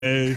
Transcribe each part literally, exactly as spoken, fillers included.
Eh.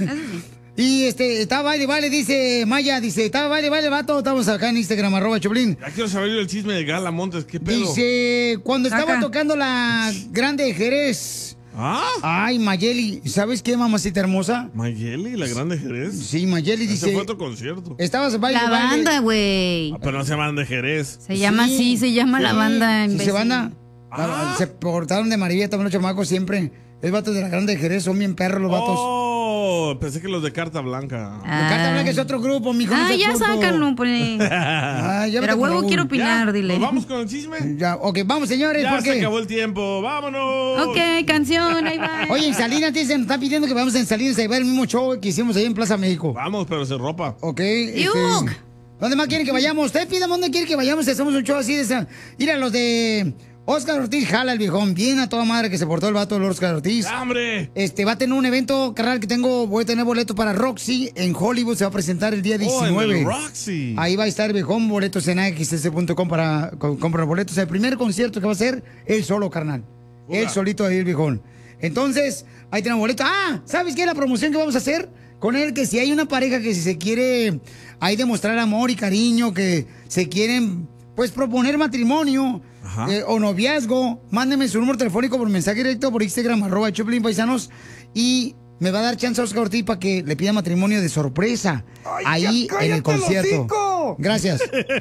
Y este, está vale, vale, dice Maya, dice, está vale, vale, vato, estamos acá en Instagram, arroba Choplin. Ya quiero saber el chisme de Gala Montes, ¿qué pedo? Dice, cuando Saca. estaba tocando la Grande de Jerez. ¿Ah? Ay, Mayeli, ¿sabes qué, mamacita hermosa? ¿Mayeli, la Grande Jerez? Sí, Mayeli dice. Ese fue otro concierto. Estabas baile, La baile. banda, güey. Ah, pero no se llaman de Jerez. Se llama Sí, así, se llama la sí, banda. Sí, imbécil. se banda. Ah. Se portaron de maravilla también los chamacos siempre. Es vatos de la Grande de Jerez, son bien perros los vatos. Oh, pensé que los de Carta Blanca. De Carta Blanca es otro grupo, mijo. no Ah, seas ya tonto. sácanlo, pues. Ah, ya Pero vete con huevo Raúl. quiero opinar, ¿Ya? dile. ¿Nos vamos con el chisme? Ya, ok, vamos, señores, Ya porque... se acabó el tiempo, vámonos. Ok, canción, ahí va. Oye, en Salinas, dicen, nos están pidiendo que vayamos en Salinas a llevar el mismo show que hicimos ahí en Plaza México. Vamos, pero sin ropa. Ok. este, ¡Yuc! ¿Dónde más quieren que vayamos? Usted pida dónde quiere que vayamos. Hacemos un show así de esa. Mira, los de Oscar Ortiz jala el viejón. Bien a toda madre que se portó el vato de Oscar Ortiz. ¡Ya, hombre! Este, va a tener un evento, carnal, que tengo, voy a tener boleto para Roxy en Hollywood. Se va a presentar el día Oh, en diecinueve. el Roxy. Ahí va a estar el viejón, boletos en x s punto com para co- comprar boletos. El primer concierto que va a ser él solo, carnal. Uga. Él solito ahí, el viejón. Entonces, ahí tenemos boletos. Ah, ¿sabes qué? La promoción que vamos a hacer con él, que si hay una pareja que si se quiere ahí demostrar amor y cariño, que se quieren, pues, proponer matrimonio Ajá. eh, o noviazgo, mándenme su número telefónico por mensaje directo por Instagram, arroba Choplin Paisanos, y me va a dar chance a Oscar Ortiz para que le pida matrimonio de sorpresa ahí en el concierto. Gracias.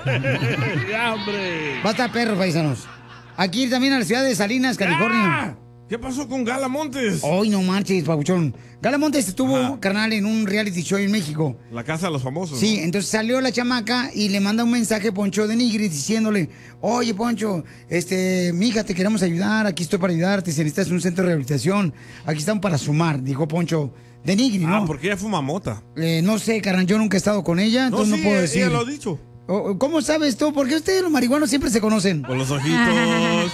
¡Ya, hombre! Va a estar perro, paisanos. Aquí también a la ciudad de Salinas, California. ¡Ah! ¿Qué pasó con Gala Montes? Hoy no marches, papuchón. Gala Montes estuvo, Ajá. carnal, en un reality show en México. La casa de los famosos. Sí, ¿no? entonces salió la chamaca y le manda un mensaje a Poncho de Nigris diciéndole, oye, Poncho, este, mija, te queremos ayudar, aquí estoy para ayudarte, si necesitas un centro de rehabilitación, aquí están para sumar, dijo Poncho de Nigris, Ah, ¿no? porque ella fuma mota. Eh, no sé, carnal, yo nunca he estado con ella, No, entonces sí, no puedo ella- decir. ella lo ha dicho. O- ¿Cómo sabes tú? Porque ustedes los marihuanos siempre se conocen. Con los ojitos.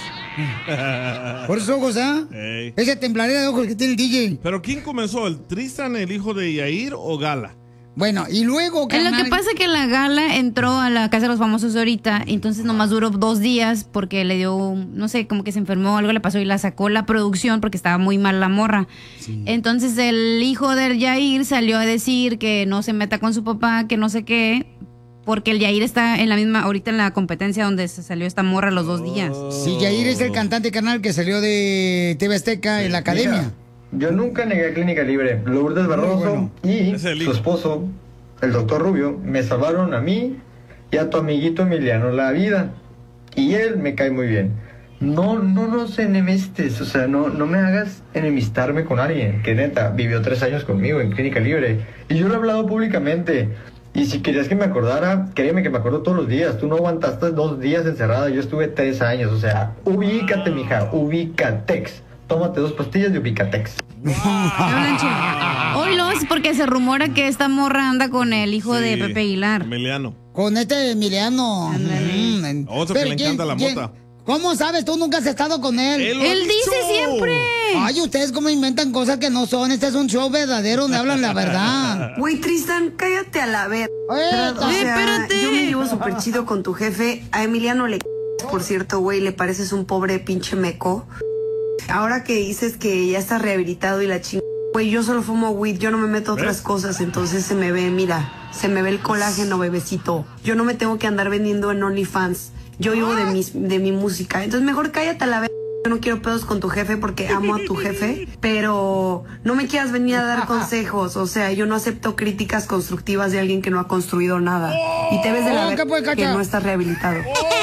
Por esos ojos, ¿ah? Ey. Esa templadera de ojos que tiene el D J. Pero ¿quién comenzó? ¿El Tristan, el hijo de Yair o Gala? Bueno, y luego, Eh, Lo carnal, que pasa es que la gala entró a la casa de los famosos ahorita, entonces nomás duró dos días porque le dio, un- no sé, como que se enfermó, algo le pasó y la sacó la producción porque estaba muy mal la morra. Entonces el hijo del Yair salió a decir que no se meta con su papá, que no sé qué, porque el Yair está en la misma, ahorita en la competencia donde se salió esta morra los dos días. Sí, Yair es el cantante, carnal, que salió de T V Azteca en la academia. Yo nunca negué a Clínica Libre. Lourdes Barroso bueno. y Es el su hijo. esposo, el doctor Rubio, me salvaron a mí y a tu amiguito Emiliano la vida. Y él me cae muy bien. No, no nos enemistes, o sea, no, no me hagas enemistarme con alguien que neta vivió tres años conmigo en Clínica Libre. Y yo lo he hablado públicamente. Y si querías que me acordara, créeme que me acuerdo todos los días. Tú no aguantaste dos días encerrada, yo estuve tres años. O sea, ubícate, mija, ubícatex. Tómate dos pastillas de ubicatex. Hoy lo es porque se rumora que esta morra anda con el hijo de Sí, Pepe Aguilar. Emiliano. Con este Emiliano. Mm, Otro que pero le ¿quién- encanta la quién- mota. ¿Cómo sabes? Tú nunca has estado con él. Él lo ha Él dice dicho. siempre. Ay, ustedes cómo inventan cosas que no son. Este es un show verdadero donde hablan la verdad. Güey, Tristan, cállate a la ver. Eh, O Eh, sea, espérate. yo me llevo súper chido con tu jefe. A Emiliano le por cierto, güey, le pareces un pobre pinche meco. Ahora que dices que ya estás rehabilitado y la chingada, güey, yo solo fumo weed, yo no me meto a otras ¿Ves? cosas, entonces se me ve, mira, se me ve el colágeno, bebecito. Yo no me tengo que andar vendiendo en OnlyFans. Yo vivo de, mis, de mi música. Entonces mejor cállate a la vez. Yo no quiero pedos con tu jefe porque amo a tu jefe, pero no me quieras venir a dar consejos. O sea, yo no acepto críticas constructivas de alguien que no ha construido nada. Y te ves de la Oh, ver- ¿qué puede, que Cacha? no estás rehabilitado.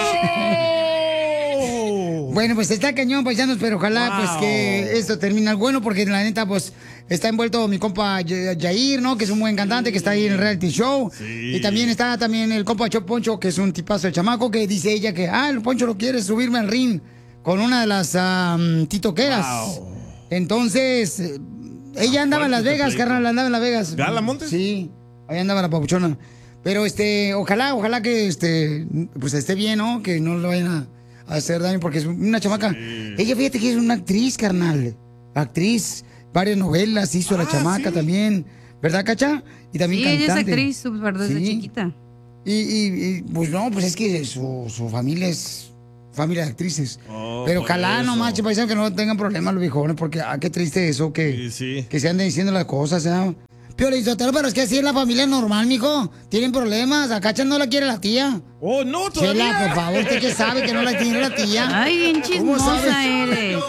Bueno, pues está cañón, paisanos, pero ojalá Wow. pues que esto termine al bueno, porque la neta, pues, está envuelto mi compa Ya- Yair, ¿no? Que es un buen cantante, que está ahí en el reality show. Sí. Y también está también el compa Chop Poncho, que es un tipazo de chamaco, que dice ella que, ah, el Poncho lo quiere subirme al ring con una de las am, titoqueras. Wow. Entonces, eh, ella andaba en Las fuerte Vegas, este pleito. carnal, andaba en Las Vegas. ¿Gala Montes? Sí, ahí andaba la papuchona. Pero, este, ojalá, ojalá que, este, pues esté bien, ¿no? Que no le vayan a a hacer daño, porque es una chamaca. Ella, fíjate que es una actriz, carnal. Actriz, varias novelas hizo la Ah, chamaca sí. también. ¿Verdad, Cacha? Y también Sí, ella es cantante. actriz, súper desde Sí. chiquita. Y, y- y, pues no, pues es que su, su familia es familia de actrices. Oh, Pero por ojalá eso. no manches, paisano, que no tengan problemas los viejones, porque ah, qué triste eso, que, Sí, sí. que se anden diciendo las cosas, ¿eh? Piolín Sotelo, pero es que así es la familia normal, mijo. Tienen problemas. A Cacha no la quiere la tía. Oh, no, todavía. Chela, por favor, usted que sabe que no la tiene la tía. Ay, bien ¿Cómo chismosa sabes? eres.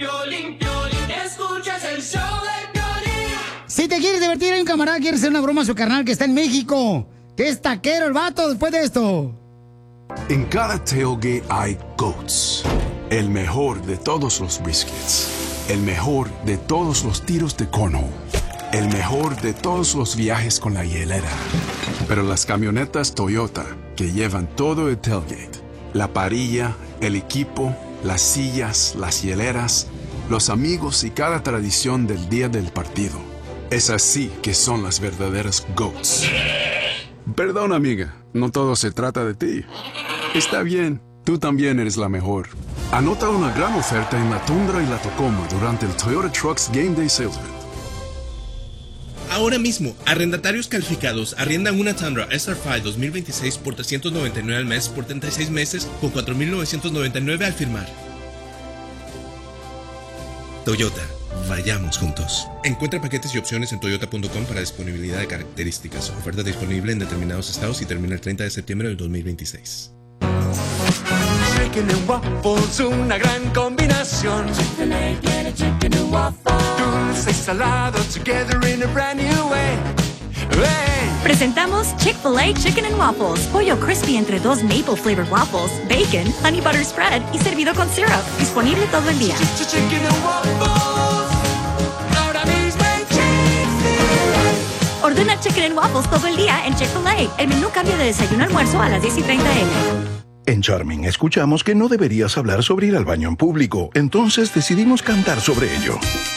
Si te quieres divertir, hay un camarada que quiere hacer una broma a su carnal que está en México. Que es taquero el vato después de esto. En cada tailgate hay Goats, el mejor de todos los briskets, el mejor de todos los tiros de cornhole, el mejor de todos los viajes con la hielera. Pero las camionetas Toyota, que llevan todo el tailgate, la parrilla, el equipo, las sillas, las hieleras, los amigos y cada tradición del día del partido. Es así que son las verdaderas Goats. Perdón, amiga, no todo se trata de ti. Está bien, tú también eres la mejor. Anota una gran oferta en la Tundra y la Tacoma durante el Toyota Trucks Game Day Sales Event. Ahora mismo, arrendatarios calificados arriendan una Tundra S R cinco dos mil veintiséis por trescientos noventa y nueve al mes por treinta y seis meses con cuatro mil novecientos noventa y nueve al firmar. Toyota, vayamos juntos. Encuentra paquetes y opciones en toyota punto com para disponibilidad de características. Oferta disponible en determinados estados y termina el treinta de septiembre del dos mil veintiséis. Chicken and waffles, una gran combinación. Chick-fil-A tiene chicken and waffles. Dulce y salado together in a brand new way. Hey. Presentamos Chick-fil-A Chicken and Waffles. Pollo crispy entre dos maple flavored waffles, bacon, honey butter spread y servido con syrup. Disponible todo el día. Chicken and waffles. Ahora mismo en Chick-fil-A. Ordena Chicken and Waffles todo el día en Chick-fil-A. El menú cambia de desayuno a almuerzo a las diez y treinta eme. En Charming escuchamos que no deberías hablar sobre ir al baño en público, entonces decidimos cantar sobre ello.